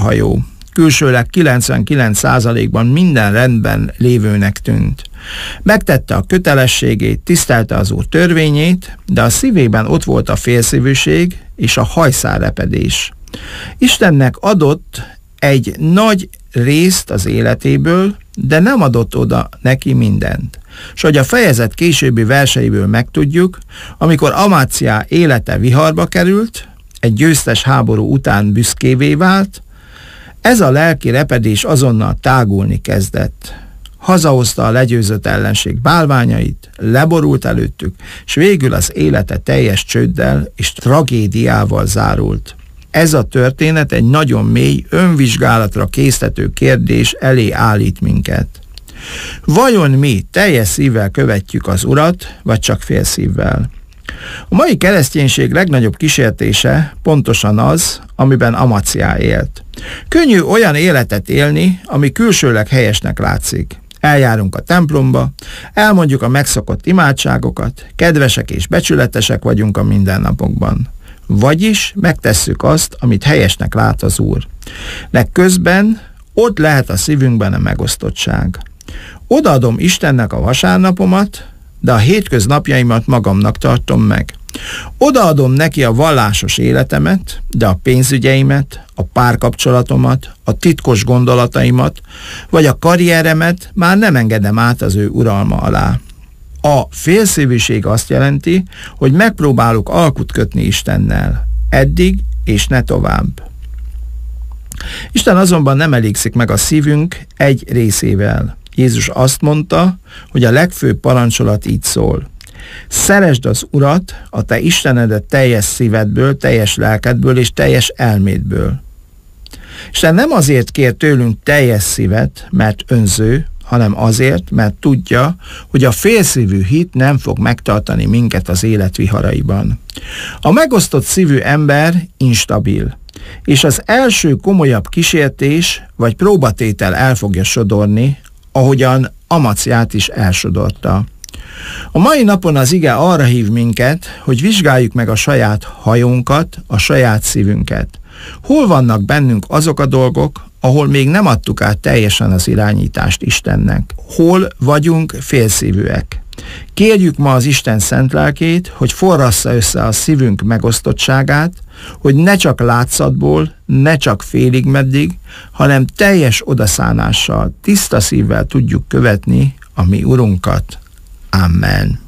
hajó. Külsőleg 99%-ban minden rendben lévőnek tűnt. Megtette a kötelességét, tisztelte az Úr törvényét, de a szívében ott volt a félszívűség és a hajszálrepedés. Istennek adott egy nagy részt az életéből, de nem adott oda neki mindent. S hogy a fejezet későbbi verseiből megtudjuk, amikor Amácia élete viharba került, egy győztes háború után büszkévé vált, ez a lelki repedés azonnal tágulni kezdett. Hazahozta a legyőzött ellenség bálványait, leborult előttük, és végül az élete teljes csőddel és tragédiával zárult. Ez a történet egy nagyon mély, önvizsgálatra késztető kérdés elé állít minket. Vajon mi teljes szívvel követjük az Urat, vagy csak fél szívvel? A mai kereszténység legnagyobb kísértése pontosan az, amiben Amácia élt. Könnyű olyan életet élni, ami külsőleg helyesnek látszik. Eljárunk a templomba, elmondjuk a megszokott imádságokat, kedvesek és becsületesek vagyunk a mindennapokban. Vagyis megtesszük azt, amit helyesnek lát az Úr. De közben ott lehet a szívünkben a megosztottság. Odaadom Istennek a vasárnapomat, de a hétköznapjaimat magamnak tartom meg. Odaadom neki a vallásos életemet, de a pénzügyeimet, a párkapcsolatomat, a titkos gondolataimat, vagy a karrieremet már nem engedem át az ő uralma alá. A félszívűség azt jelenti, hogy megpróbálok alkut kötni Istennel. Eddig és ne tovább. Isten azonban nem elégszik meg a szívünk egy részével. Jézus azt mondta, hogy a legfőbb parancsolat így szól. Szeresd az Urat, a te Istenedet teljes szívedből, teljes lelkedből és teljes elmédből. Isten nem azért kér tőlünk teljes szívet, mert önző, hanem azért, mert tudja, hogy a félszívű hit nem fog megtartani minket az élet viharaiban. A megosztott szívű ember instabil, és az első komolyabb kísértés vagy próbatétel el fogja sodorni, ahogyan Amáciát is elsodorta. A mai napon az ige arra hív minket, hogy vizsgáljuk meg a saját hajónkat, a saját szívünket. Hol vannak bennünk azok a dolgok, ahol még nem adtuk át teljesen az irányítást Istennek? Hol vagyunk félszívűek? Kérjük ma az Isten szent lelkét, hogy forrassza össze a szívünk megosztottságát, hogy ne csak látszatból, ne csak félig meddig, hanem teljes odaszánással, tiszta szívvel tudjuk követni a mi Urunkat. Amen.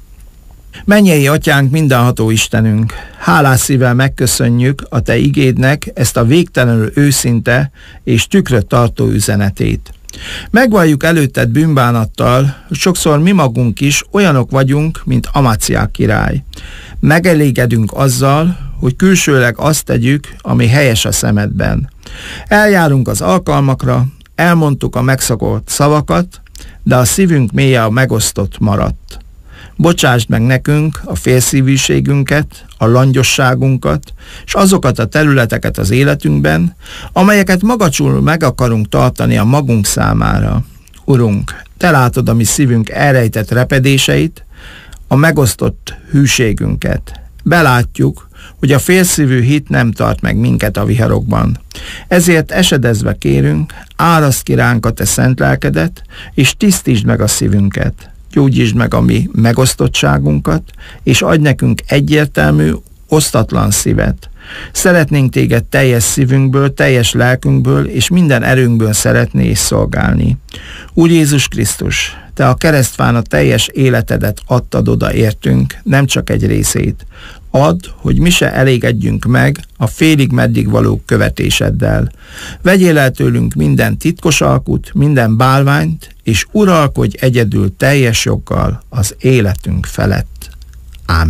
Mennyei Atyánk, mindenható Istenünk, hálás szívvel megköszönjük a Te igédnek ezt a végtelenül őszinte és tükröt tartó üzenetét. Megvalljuk előtted bűnbánattal, hogy sokszor mi magunk is olyanok vagyunk, mint Amácia király. Megelégedünk azzal, hogy külsőleg azt tegyük, ami helyes a szemedben. Eljárunk az alkalmakra, elmondtuk a megszokott szavakat, de a szívünk mélye a megosztott maradt. Bocsásd meg nekünk a félszívűségünket, a langyosságunkat, és azokat a területeket az életünkben, amelyeket magacsul meg akarunk tartani a magunk számára. Urunk, Te látod a mi szívünk elrejtett repedéseit, a megosztott hűségünket. Belátjuk, hogy a félszívű hit nem tart meg minket a viharokban. Ezért esedezve kérünk, áraszd ki ránk a Te szent lelkedet, és tisztítsd meg a szívünket. Gyógyítsd meg a mi megosztottságunkat, és adj nekünk egyértelmű, osztatlan szívet. Szeretnénk Téged teljes szívünkből, teljes lelkünkből és minden erőnkből szeretni és szolgálni. Úr Jézus Krisztus, Te a keresztfán a teljes életedet adtad oda értünk, nem csak egy részét. Add, hogy mi se elégedjünk meg a félig meddig való követéseddel. Vegyél el tőlünk minden titkos alkut, minden bálványt, és uralkodj egyedül teljes joggal az életünk felett.